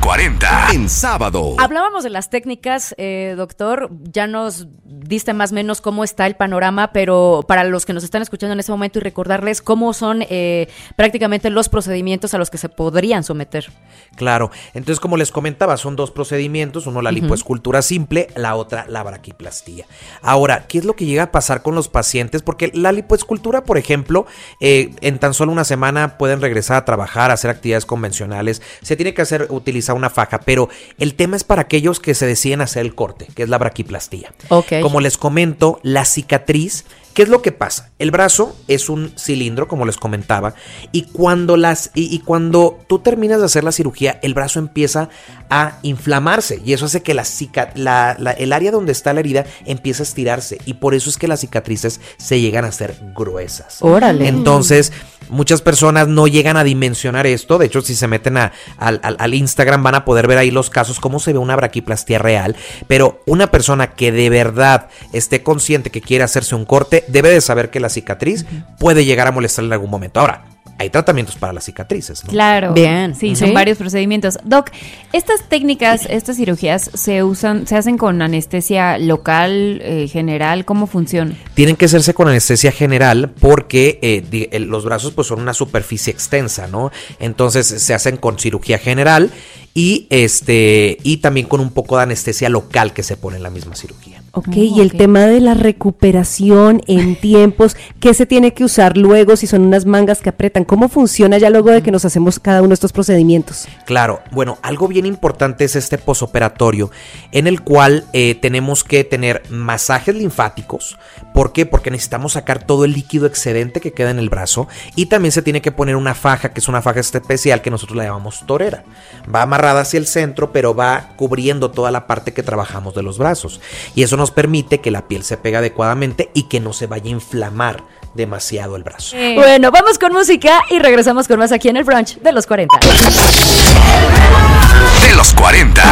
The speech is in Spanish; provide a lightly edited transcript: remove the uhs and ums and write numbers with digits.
40 en sábado. Hablábamos de las técnicas, doctor. Ya nos diste más o menos cómo está el panorama, pero para los que nos están escuchando en este momento y recordarles cómo son prácticamente los procedimientos a los que se podrían someter. Claro. Entonces, como les comentaba, son dos procedimientos. Uno, la lipoescultura simple, la otra, la braquiplastía. Ahora, ¿qué es lo que llega a pasar con los pacientes? Porque la lipoescultura, por ejemplo, en tan solo una semana pueden regresar a trabajar, a hacer actividades convencionales. Se tiene que utilizar una faja, pero el tema es para aquellos que se deciden hacer el corte, que es la braquiplastía. Okay. Como les comento, la cicatriz, ¿qué es lo que pasa? El brazo es un cilindro, como les comentaba, y cuando tú terminas de hacer la cirugía, el brazo empieza a inflamarse y eso hace que el área donde está la herida empieza a estirarse y por eso es que las cicatrices se llegan a hacer gruesas. ¡Órale! Entonces, muchas personas no llegan a dimensionar esto. De hecho, si se meten al Instagram van a poder ver ahí los casos, cómo se ve una braquiplastía real. Pero una persona que de verdad esté consciente que quiere hacerse un corte, debe de saber que la cicatriz puede llegar a molestar en algún momento. Ahora, hay tratamientos para las cicatrices, ¿no? Claro. Bien. Sí, son varios procedimientos. Doc, estas técnicas, estas cirugías se hacen con anestesia local, general, ¿cómo funciona? Tienen que hacerse con anestesia general porque los brazos pues son una superficie extensa, ¿no? Entonces se hacen con cirugía general y también con un poco de anestesia local que se pone en la misma cirugía. Ok, y el tema de la recuperación en tiempos, ¿qué se tiene que usar luego si son unas mangas que apretan? ¿Cómo funciona ya luego de que nos hacemos cada uno de estos procedimientos? Claro, bueno, algo bien importante es este posoperatorio en el cual tenemos que tener masajes linfáticos. ¿Por qué? Porque necesitamos sacar todo el líquido excedente que queda en el brazo y también se tiene que poner una faja, que es una faja especial que nosotros la llamamos torera. Va amarrada hacia el centro, pero va cubriendo toda la parte que trabajamos de los brazos y eso nos permite que la piel se pegue adecuadamente y que no se vaya a inflamar demasiado el brazo. Bueno, vamos con música y regresamos con más aquí en el brunch de los 40. De los 40.